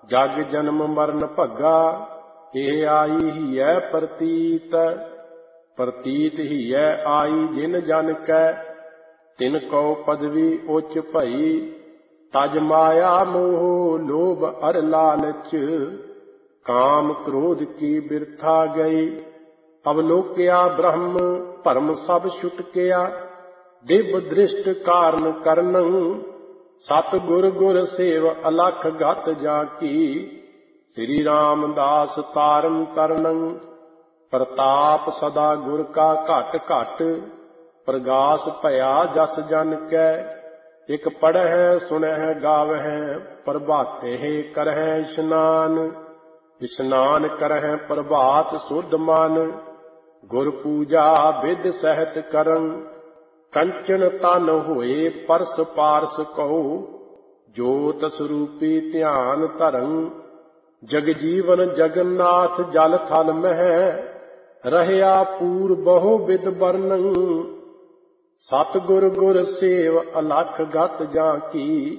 ਜਗ ਜਨਮ ਮਰਨ ਭੱਗਾ, ਇਹ ਆਈ ਹੀਐ ਪ੍ਰਤੀਤ। ਪ੍ਰਤੀਤ ਹੀਐ ਆਈ ਜਿਨ ਜਨ ਕੈ, ਤਿਨ ਕਉ ਪਦਵੀ ਉੱਚ ਭਈ। ਤਜ ਮਾਇਆ ਮੋਹ ਲੋਭ ਅਰ ਲਾਲਚ, ਕਾਮ ਕ੍ਰੋਧ ਕੀ ਬਿਰਥਾ ਗਈ। ਅਵਲੋਕਿਆ ਬ੍ਰਹਮ ਭਰਮ ਸਭ ਛੁਟਕਿਆ, ਦਿਵ ਦ੍ਰਿਸ਼ਟ ਕਾਰਨ ਕਰਨੰ। ਸਤ ਗੁਰ ਗੁਰ ਸੇਵ ਅਲਖ ਗਤ ਜਾ ਕੀ, ਸ੍ਰੀ ਰਾਮਦਾਸ ਤਾਰਨ ਤਰਨੰ। ਪ੍ਰਤਾਪ ਸਦਾ ਗੁਰ ਕਾ ਘਟ ਘਟ, ਪ੍ਰਗਾਸ ਭਇਆ ਜਸ ਜਨ ਕੈ। ਇਕ ਪੜ੍ਹੈ ਸੁਣਹਿ ਗਾਵਹਿ, ਪ੍ਰਭਾਤੇ ਕਰਹਿ ਇਸ਼ਨਾਨ। ਇਸ਼ਨਾਨ ਕਰਹਿ ਪ੍ਰਭਾਤ ਸੁਧ ਮਨ, ਗੁਰ ਪੂਜਾ ਵਿਧ ਸਹਿਤ ਕਰੰ। ਕੰਚਨ ਤਨ ਹੋਏ ਪਰਸ ਪਾਰਸ ਕਉ, ਜੋਤ ਸਰੂਪੀ ਧਿਆਨ ਧਰੰ। ਜਗ ਜੀਵਨ ਜਗਨਨਾਥ ਜਲ ਥਲ ਮਹਿ, ਰਹਿਆ ਪੂਰ ਬਹੁ ਵਿਦ ਵਰਨੰ। ਸਤਿਗੁਰ ਗੁਰ ਸੇਵ ਅਲਖ ਗਤ ਜਾ ਕੀ,